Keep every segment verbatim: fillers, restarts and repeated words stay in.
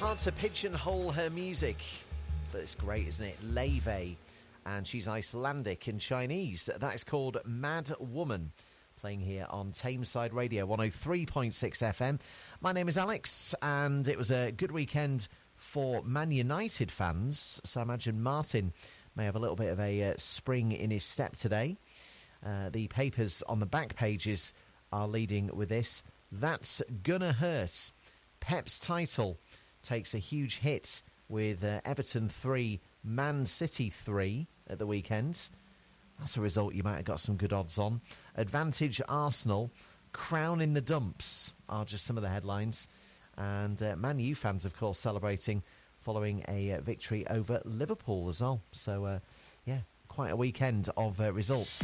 Hard to pigeonhole her music, but it's great, isn't it? Leve, and she's Icelandic and Chinese. That is called Mad Woman, playing here on Tameside Radio one oh three point six F M. My name is Alex, and it was a good weekend for Man United fans, so I imagine Martin may have a little bit of a uh, spring in his step today. Uh, the papers on the back pages are leading with this. That's gonna hurt. Pep's title takes a huge hit with uh, Everton three, Man City three at the weekend. That's a result you might have got some good odds on. Advantage Arsenal, crown in the dumps are just some of the headlines. And uh, Man U fans, of course, celebrating following a uh, victory over Liverpool as well. So, uh, yeah, quite a weekend of uh, results.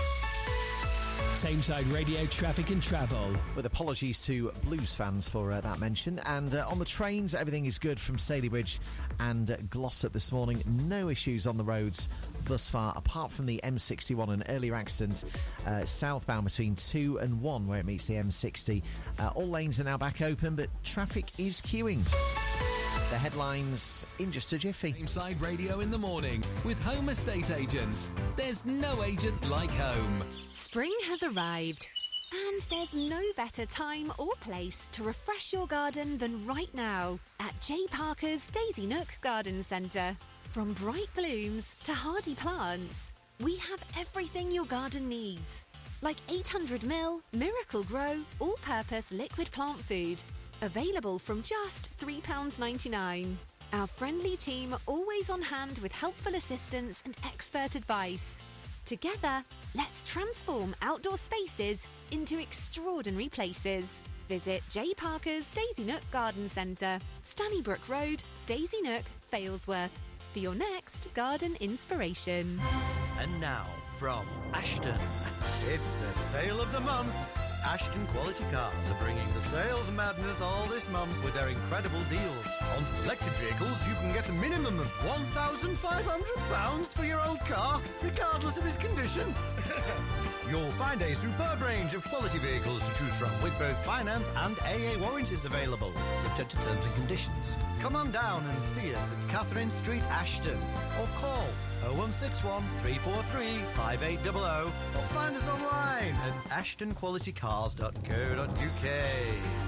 Tameside Radio Traffic and Travel. With apologies to Blues fans for uh, that mention. And uh, on the trains, everything is good from Stalybridge and uh, Glossop this morning. No issues on the roads thus far, apart from the M sixty-one, an earlier accident uh, southbound between two and one, where it meets the M sixty. Uh, all lanes are now back open, but traffic is queuing. The headlines in just a jiffy. Tameside Radio in the morning with Home Estate Agents. There's no agent like home. Spring has arrived, and there's no better time or place to refresh your garden than right now at J Parker's Daisy Nook Garden Centre. From bright blooms to hardy plants, we have everything your garden needs, like eight hundred milliliter Miracle Grow all-purpose liquid plant food, available from just three pounds ninety-nine. Our friendly team always on hand with helpful assistance and expert advice. Together, let's transform outdoor spaces into extraordinary places. Visit J Parker's Daisy Nook Garden Centre, Stannybrook Road, Daisy Nook, Failsworth, for your next garden inspiration. And now, from Ashton, it's the sale of the month. Ashton Quality Cars are bringing the sales madness all this month with their incredible deals. On selected vehicles, you can get a minimum of one thousand five hundred pounds for your old car, regardless of its condition. You'll find a superb range of quality vehicles to choose from, with both finance and A A warranties available, subject to terms and conditions. Come on down and see us at Catherine Street, Ashton, or call oh one six one, three four three, five eight zero zero, or find us online at ashton quality cars dot co dot uk.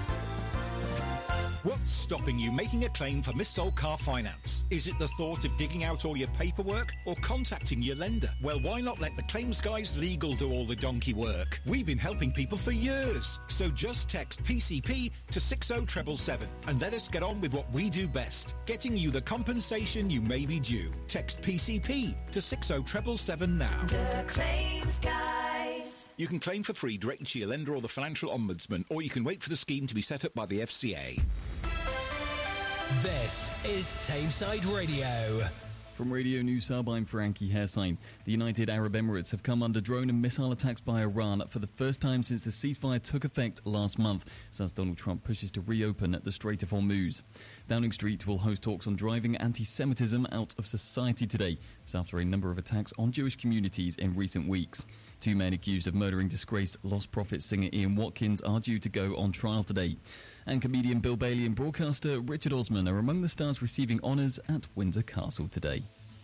What's stopping you making a claim for missold car finance? Is it the thought of digging out all your paperwork or contacting your lender? Well, why not let the Claims Guys Legal do all the donkey work? We've been helping people for years. So just text P C P to six oh seven seven and let us get on with what we do best, getting you the compensation you may be due. Text P C P to six oh seven seven now. The Claims Guys. You can claim for free directly to your lender or the Financial Ombudsman, or you can wait for the scheme to be set up by the F C A. This is Tameside Radio. From Radio News Hub, I'm Frankie Hairsine. The United Arab Emirates have come under drone and missile attacks by Iran for the first time since the ceasefire took effect last month, as Donald Trump pushes to reopen the Strait of Hormuz. Downing Street will host talks on driving anti-Semitism out of society today, after a number of attacks on Jewish communities in recent weeks. Two men accused of murdering disgraced Lost Prophets singer Ian Watkins are due to go on trial today. And comedian Bill Bailey and broadcaster Richard Osman are among the stars receiving honours at Windsor Castle today.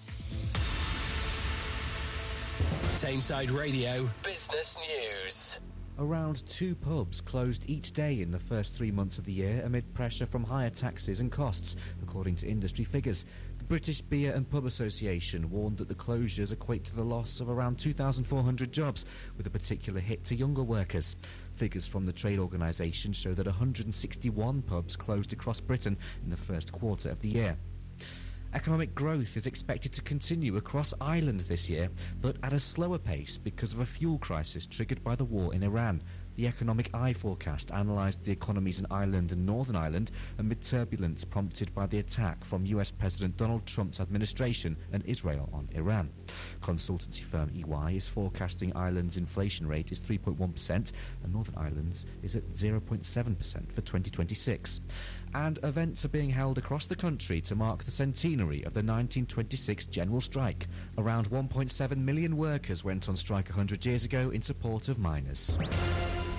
Tameside Radio Business News. Around two pubs closed each day in the first three months of the year amid pressure from higher taxes and costs, according to industry figures. The British Beer and Pub Association warned that the closures equate to the loss of around two thousand four hundred jobs, with a particular hit to younger workers. Figures from the trade organisation show that one hundred sixty-one pubs closed across Britain in the first quarter of the year. Economic growth is expected to continue across Ireland this year, but at a slower pace because of a fuel crisis triggered by the war in Iran. The Economic Eye forecast analysed the economies in Ireland and Northern Ireland amid turbulence prompted by the attack from U S President Donald Trump's administration and Israel on Iran. Consultancy firm E Y is forecasting Ireland's inflation rate is three point one percent and Northern Ireland's is at zero point seven percent for twenty twenty-six. And events are being held across the country to mark the centenary of the nineteen twenty-six general strike. Around one point seven million workers went on strike one hundred years ago in support of miners.